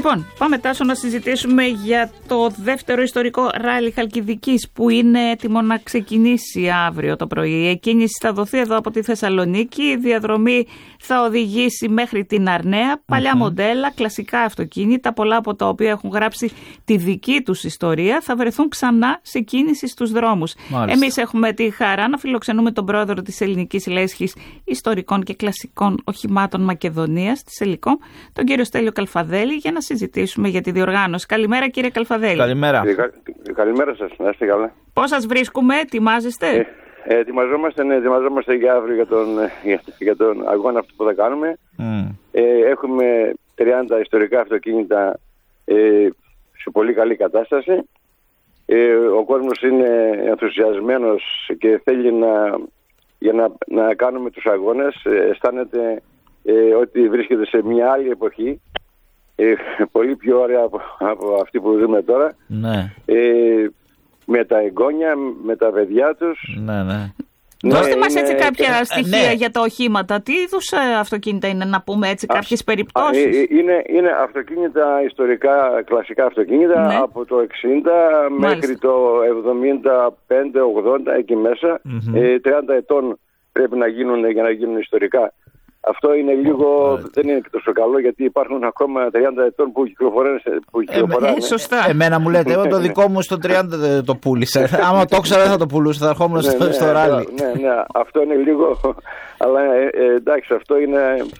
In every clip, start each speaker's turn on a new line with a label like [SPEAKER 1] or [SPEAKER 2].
[SPEAKER 1] Λοιπόν, πάμε Τάσο να συζητήσουμε για το δεύτερο ιστορικό ράλι Χαλκιδικής που είναι έτοιμο να ξεκινήσει αύριο το πρωί. Η εκκίνηση θα δοθεί εδώ από τη Θεσσαλονίκη, η διαδρομή θα οδηγήσει μέχρι την Αρναία, παλιά μοντέλα, κλασικά αυτοκίνητα, πολλά από τα οποία έχουν γράψει τη δική τους ιστορία, θα βρεθούν ξανά σε κίνηση στους δρόμους. Εμείς έχουμε τη χαρά να φιλοξενούμε τον πρόεδρο της Ελληνικής Λέσχης Ιστορικών και Κλασικών Οχημάτων Μακεδονίας, της Ελικόμ, τον κύριο Στέλιο Καλφαδέλη, για να συζητήσουμε για τη διοργάνωση. Καλημέρα, κύριε Καλφαδέλη.
[SPEAKER 2] Καλημέρα. Καλημέρα σας, να είστε καλά.
[SPEAKER 1] Πώς σας βρίσκουμε, ετοιμάζεστε?
[SPEAKER 2] Ετοιμαζόμαστε για αύριο για τον αγώνα αυτό που θα κάνουμε. Έχουμε 30 ιστορικά αυτοκίνητα σε πολύ καλή κατάσταση. Ο κόσμος είναι ενθουσιασμένος και θέλει να κάνουμε τους αγώνες. Αισθάνεται ότι βρίσκεται σε μια άλλη εποχή, πολύ πιο ωραία από αυτή που ζούμε τώρα.
[SPEAKER 3] Ναι.
[SPEAKER 2] Με τα εγγόνια, με τα παιδιά τους.
[SPEAKER 3] Ναι.
[SPEAKER 1] Δώστε μας έτσι κάποια στοιχεία για τα οχήματα. Τι είδους αυτοκίνητα είναι, να πούμε έτσι κάποιες περιπτώσεις?
[SPEAKER 2] Είναι αυτοκίνητα ιστορικά, κλασικά αυτοκίνητα, από το 60 μέχρι το 75-80 εκεί μέσα. 30 ετών πρέπει να γίνουν για να γίνουν ιστορικά. Αυτό είναι λίγο, δεν είναι τόσο καλό, γιατί υπάρχουν ακόμα 30 ετών που κυκλοφοράνε.
[SPEAKER 1] Σωστά.
[SPEAKER 3] Εμένα μου λέτε, εγώ το δικό μου στο 30 το πούλησα. Άμα το ήξερα δεν θα το πουλούσα, θα ερχόμουν στο ράλι.
[SPEAKER 2] Ναι, αυτό είναι λίγο, αλλά εντάξει, αυτό είναι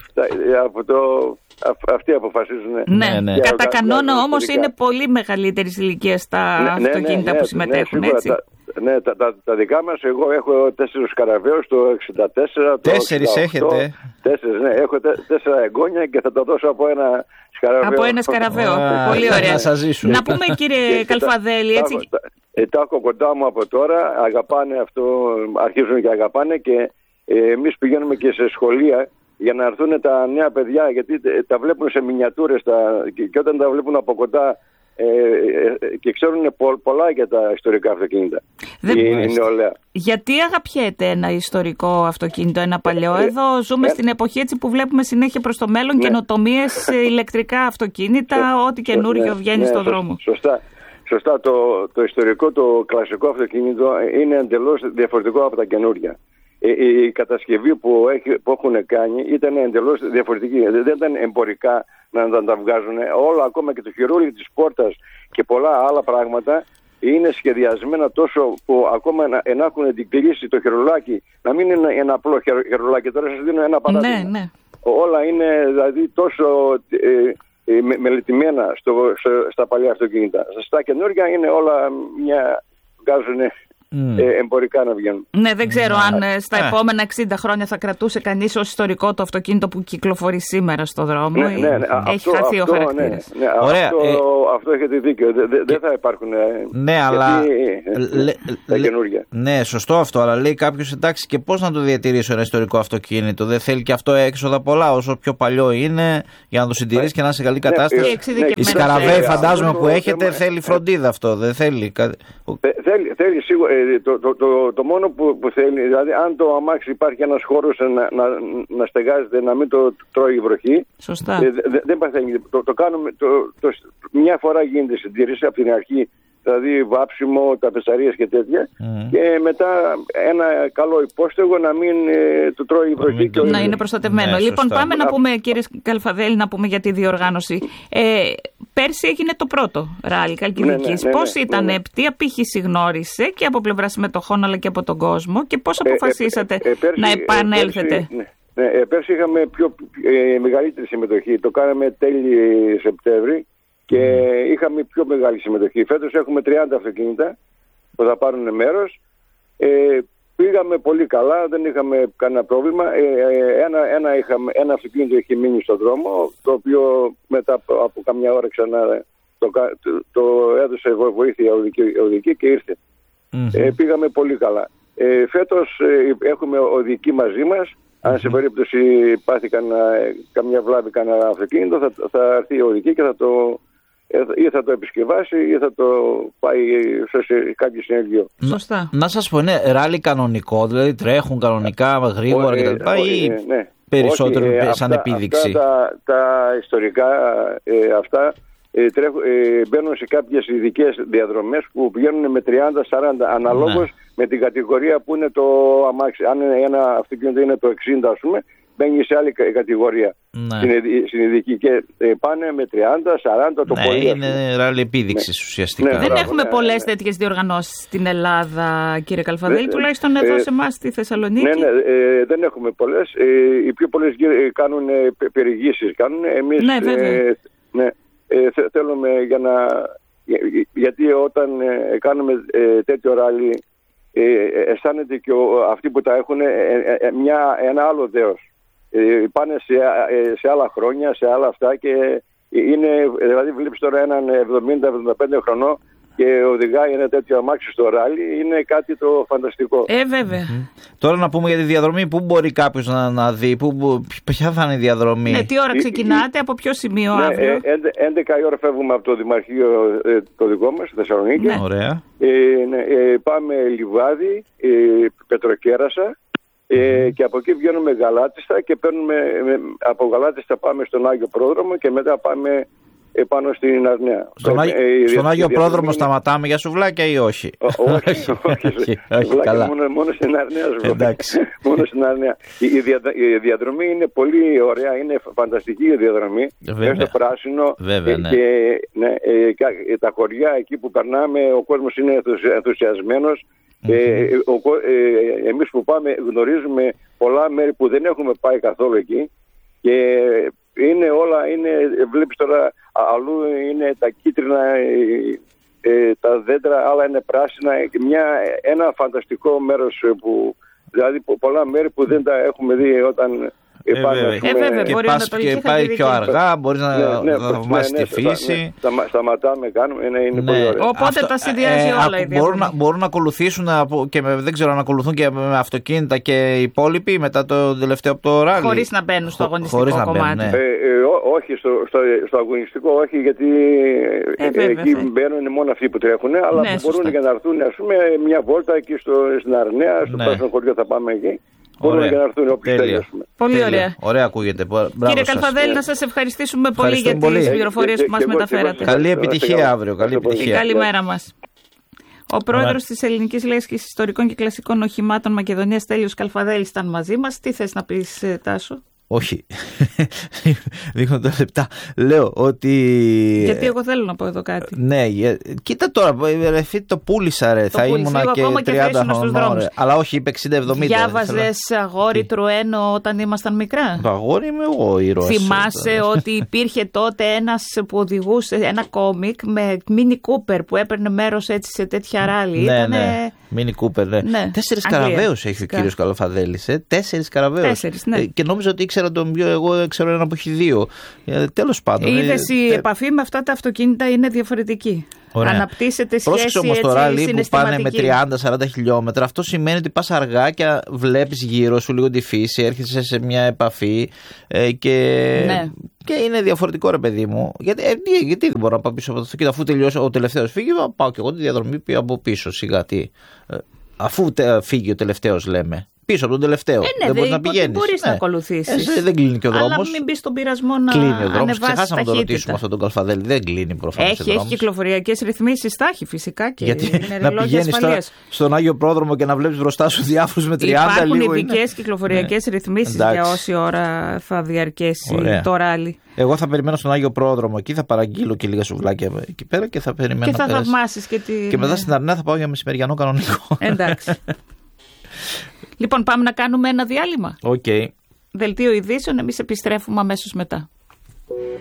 [SPEAKER 2] αυτοί αποφασίζουν.
[SPEAKER 1] Ναι. Κατά κανόνα όμως είναι πολύ μεγαλύτερης ηλικίας τα αυτοκίνητα που συμμετέχουν, έτσι.
[SPEAKER 2] Ναι, τα δικά μας, εγώ έχω 4 σκαραβαίους το 64.
[SPEAKER 3] 4 έχετε?
[SPEAKER 2] 4, ναι, έχω 4 εγγόνια και θα τα δώσω από ένα σκαραβαίο.
[SPEAKER 1] Από ένα σκαραβαίο, πολύ ωραία. Να πούμε, κύριε Καλφαδέλη, έτσι.
[SPEAKER 2] Τα έχω κοντά μου από τώρα, αγαπάνε αυτό, αρχίζουν και αγαπάνε, και εμείς πηγαίνουμε και σε σχολεία για να έρθουν τα νέα παιδιά, γιατί τα βλέπουν σε μινιατούρες και όταν τα βλέπουν από κοντά και ξέρουν πολλά για τα ιστορικά αυτοκίνητα.
[SPEAKER 1] Γιατί αγαπιέται ένα ιστορικό αυτοκίνητο, ένα παλιό? Εδώ ζούμε στην εποχή έτσι που βλέπουμε συνέχεια προς το μέλλον καινοτομίες, ηλεκτρικά αυτοκίνητα, ό,τι καινούριο βγαίνει στον δρόμο.
[SPEAKER 2] Σωστά. Το ιστορικό, το κλασικό αυτοκίνητο είναι εντελώς διαφορετικό από τα καινούρια. Η κατασκευή που έχουν κάνει ήταν εντελώς διαφορετική. Δεν ήταν εμπορικά να τα βγάζουν. Όλα, ακόμα και το χειρούλι της πόρτας και πολλά άλλα πράγματα, είναι σχεδιασμένα τόσο που ακόμα να έχουν την κλίση, το χειρολάκι, να μην είναι ένα απλό χειρολάκι. Τώρα σας δίνω ένα παράδειγμα.
[SPEAKER 1] Ναι.
[SPEAKER 2] Όλα είναι δηλαδή τόσο μελετημένα στα παλιά αυτοκίνητα. Στα καινούργια είναι όλα βγάζουν εμπορικά να βγαίνουν.
[SPEAKER 1] Ναι, δεν ξέρω αν στα επόμενα 60 χρόνια θα κρατούσε κανείς ως ιστορικό το αυτοκίνητο που κυκλοφορεί σήμερα στο δρόμο. Έχει χαθεί ο χαρακτήρας.
[SPEAKER 2] Αυτό έχετε δίκιο. Δεν θα υπάρχουν.
[SPEAKER 3] Ναι, αλλά
[SPEAKER 2] τα καινούργια.
[SPEAKER 3] Ναι, σωστό αυτό, αλλά λέει κάποιος, εντάξει, και πώς να το διατηρήσω ένα ιστορικό αυτοκίνητο? Δεν θέλει και αυτό έξοδα πολλά, όσο πιο παλιό είναι, για να το συντηρήσει και να είναι σε καλή κατάσταση. Οι σκαραβαίοι, φαντάζομαι, που έχετε, θέλει φροντίδα αυτό, δεν θέλει?
[SPEAKER 2] Θέλει σίγουρα. Το μόνο που θέλει, δηλαδή, αν το αμάξι υπάρχει ένας χώρος να στεγάζεται, να μην το τρώει η βροχή.
[SPEAKER 1] Σωστά.
[SPEAKER 2] Δεν παθαίνει. Το κάνουμε. Μια φορά γίνεται συντήρηση από την αρχή, δηλαδή βάψιμο, ταπετσαρίες και τέτοια. Και μετά ένα καλό υπόστεγο να μην το τρώει η βροχή.
[SPEAKER 1] Να είναι προστατευμένο. Ναι, λοιπόν, πάμε να πούμε, κύριε Καλφαδέλη, να πούμε για τη διοργάνωση. Πέρσι έγινε το πρώτο ράλι Χαλκιδικής. Πώς ήταν, τι απήχηση γνώρισε και από πλευρά συμμετοχών αλλά και από τον κόσμο, και πώς αποφασίσατε να επανέλθετε?
[SPEAKER 2] Πέρσι είχαμε μεγαλύτερη συμμετοχή. Το κάναμε τέλη Σεπτέμβρη και είχαμε πιο μεγάλη συμμετοχή. Φέτος έχουμε 30 αυτοκίνητα που θα πάρουν μέρος. Πήγαμε πολύ καλά, δεν είχαμε κανένα πρόβλημα. Ένα αυτοκίνητο είχε μείνει στον δρόμο, το οποίο μετά από καμιά ώρα ξανά το έδωσε βοήθεια οδική και ήρθε. Πήγαμε πολύ καλά. Φέτος έχουμε οδική μαζί μας. Αν σε περίπτωση πάθει καμιά βλάβη κανένα αυτοκίνητο, θα έρθει η οδική και θα το επισκευάσει ή θα το πάει σε κάποιο συνεργείο.
[SPEAKER 1] Σωστά.
[SPEAKER 3] Να σας πω, είναι ράλι κανονικό, δηλαδή τρέχουν κανονικά γρήγορα κτλ. Ή περισσότερο σαν επίδειξη?
[SPEAKER 2] Τα ιστορικά αυτά μπαίνουν σε κάποιες ειδικές διαδρομές που πηγαίνουν με 30-40 αναλόγως με την κατηγορία που είναι το αμάξι. Αν ένα αυτοκίνητο είναι το 60, ας πούμε, μπαίνει σε άλλη κατηγορία στην ειδική και πάνε με 30-40 το πολύ.
[SPEAKER 3] Είναι ράλι επίδειξης ουσιαστικά.
[SPEAKER 1] Δεν έχουμε πολλές τέτοιες διοργανώσεις στην Ελλάδα, κύριε Καλφαδέλη, τουλάχιστον εδώ σε εμάς στη Θεσσαλονίκη.
[SPEAKER 2] Δεν έχουμε πολλές. Οι πιο πολλές κάνουν περιηγήσεις. Εμείς θέλουμε γιατί όταν κάνουμε τέτοιο ράλι αισθάνεται και αυτοί που τα έχουν ένα άλλο δέος. Πάνε σε άλλα χρόνια, σε άλλα αυτά και είναι, δηλαδή βλέπεις τώρα έναν 70-75 χρονών και οδηγάει ένα τέτοιο αμάξι στο ράλι, είναι κάτι το φανταστικό.
[SPEAKER 1] Βέβαια.
[SPEAKER 3] Τώρα να πούμε για τη διαδρομή, πού μπορεί κάποιος να δει, ποια θα είναι η διαδρομή.
[SPEAKER 1] Ναι, τι ώρα ξεκινάτε, από ποιο σημείο αύριο.
[SPEAKER 2] 11 η ώρα φεύγουμε από το Δημαρχείο το δικό μας, στη Θεσσαλονίκη.
[SPEAKER 3] Ναι. Ωραία.
[SPEAKER 2] Πάμε Λιβάδι, Πετροκέρασα. Και από εκεί βγαίνουμε Γαλάτιστα και παίρνουμε από Γαλάτιστα πάμε στον Άγιο Πρόδρομο και μετά πάμε πάνω στην Αρνέα.
[SPEAKER 3] Στον Άγιο Πρόδρομο σταματάμε για σουβλάκια ή όχι?
[SPEAKER 2] Όχι, καλά. Μόνο στην Αρνέα. Μόνο στην Αρνέα. Η διαδρομή είναι πολύ ωραία, είναι φανταστική η διαδρομή. Στο πράσινο και τα χωριά εκεί που περνάμε, ο κόσμος είναι ενθουσιασμένος. Εμείς που πάμε γνωρίζουμε πολλά μέρη που δεν έχουμε πάει καθόλου εκεί και είναι όλα, βλέπεις τώρα αλλού είναι τα κίτρινα, τα δέντρα, άλλα είναι πράσινα, ένα φανταστικό μέρος που, δηλαδή πολλά μέρη που δεν τα έχουμε δει όταν
[SPEAKER 3] και πάει πιο αργά, μπορεί να θαυμάσει τη φύση.
[SPEAKER 2] Σταματάμε, κάνουμε, είναι πολύ ωραίο.
[SPEAKER 1] Οπότε τα συνδυάζει όλα οι διαδρομοί.
[SPEAKER 3] Μπορούν να ακολουθήσουν και δεν ξέρω, να ακολουθούν και με αυτοκίνητα και οι υπόλοιποι μετά το τελευταίο από το ράλι.
[SPEAKER 1] Χωρίς να μπαίνουν στο αγωνιστικό κομμάτι.
[SPEAKER 2] Όχι, στο αγωνιστικό όχι, γιατί εκεί μπαίνουν μόνο αυτοί που τρέχουν, αλλά μπορούν και να έρθουν, ας πούμε, μια βόλτα εκεί στην Αρνέα, στο πράσινο χωριό θα πάμε εκεί. Μπορούν και να έρθουν όποιοι θέλουν.
[SPEAKER 1] Πολύ ωραία.
[SPEAKER 3] Ωραία ακούγεται.
[SPEAKER 1] Κύριε Καλφαδέλη, να σας ευχαριστήσουμε πολύ για τις πληροφορίες που μας μεταφέρατε.
[SPEAKER 3] Καλή επιτυχία αύριο.
[SPEAKER 1] Καλημέρα μας. Ο πρόεδρος της Ελληνικής Λέσχης Ιστορικών και Κλασικών Οχημάτων Μακεδονίας, Τέλειος Καλφαδέλης, ήταν μαζί μας. Τι θες να πεις, Τάσο?
[SPEAKER 3] Όχι. Δείχνω τα λεπτά. Λέω ότι.
[SPEAKER 1] Γιατί εγώ θέλω να πω εδώ κάτι.
[SPEAKER 3] Ναι, κοίτα τώρα. Το πούλησα, ρε. Θα ήμουν και 30 χρονών. Αλλά όχι, είπε 60-70.
[SPEAKER 1] Διάβαζες αγόρι Τρουένο όταν ήμασταν μικρά?
[SPEAKER 3] Αγόρι είμαι εγώ ήρωας.
[SPEAKER 1] Θυμάσαι ότι υπήρχε τότε ένας που οδηγούσε ένα κόμικ με Mini Cooper που έπαιρνε μέρος έτσι σε τέτοια ράλι.
[SPEAKER 3] Ναι, ναι. Mini Cooper, ναι. 4 σκαραβαίους έχει ο κύριος Καλφαδέλης. 4 σκαραβαίους. Και νόμιζα ότι ήξερα τον πιο, εγώ ξέρω ένα που έχει 2. Τέλος πάντων.
[SPEAKER 1] Είδες, η επαφή με αυτά τα αυτοκίνητα είναι διαφορετική. Ωραία. Αναπτύσσεται σχέση.
[SPEAKER 3] Πρόσεξε όμως το ράλι που πάνε με 30-40 χιλιόμετρα. Αυτό σημαίνει ότι πας αργά και βλέπεις γύρω σου λίγο τη φύση, έρχεσαι σε μια επαφή και είναι διαφορετικό, ρε παιδί μου. Γιατί δεν μπορώ να πάω πίσω από το αυτοκίνητο, αφού τελειώσει ο τελευταίος φύγει, πάω και εγώ τη διαδρομή από πίσω σιγά. Αφού φύγει ο τελευταίος, λέμε. Πίσω από τον τελευταίο. Δεν μπορείς να πηγαίνεις.
[SPEAKER 1] Μπορείς να ακολουθήσεις.
[SPEAKER 3] Δεν κλείνει και ο δρόμος.
[SPEAKER 1] Αλλά μην μπεις στον πειρασμό να
[SPEAKER 3] κλείνει ο δρόμος.
[SPEAKER 1] Ξεχάσαμε
[SPEAKER 3] να το ρωτήσουμε αυτόν τον Καλφαδέλη. Δεν κλείνει προφανώς.
[SPEAKER 1] Έχει κυκλοφοριακές ρυθμίσεις. Τα έχει φυσικά και
[SPEAKER 3] γιατί να πηγαίνεις στον Άγιο Πρόδρομο και να βλέπεις μπροστά σου διάφορους με 30
[SPEAKER 1] Υπάρχουν ειδικές κυκλοφοριακές ρυθμίσεις για όση ώρα θα διαρκέσει το ράλι.
[SPEAKER 3] Εγώ θα περιμένω στον Άγιο Πρόδρομο εκεί, θα παραγγείλω και λίγα σουβλάκια εκεί πέρα και θα περιμένω.
[SPEAKER 1] Και θα θαυμάσεις
[SPEAKER 3] και μετά στην Αρνέα θα πάω για μεσημεριανό κανονικό.
[SPEAKER 1] Εντάξει. Λοιπόν, πάμε να κάνουμε ένα διάλειμμα.
[SPEAKER 3] Okay.
[SPEAKER 1] Δελτίο ειδήσεων, εμείς επιστρέφουμε αμέσως μετά.